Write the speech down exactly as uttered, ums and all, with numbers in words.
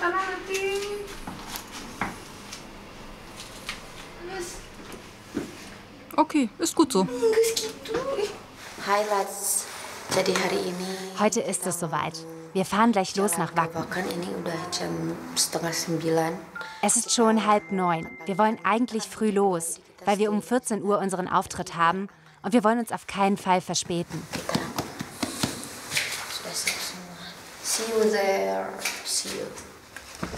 Okay, ist gut so. Highlights. Jadi hari ini. Heute ist es soweit. Wir fahren gleich los nach Wacken. Ini udah jam setengah sembilan. Es ist schon halb neun. Wir wollen eigentlich früh los, weil wir um vierzehn Uhr unseren Auftritt haben und wir wollen uns auf keinen Fall verspäten. Sudah siap semua. See you there. See you.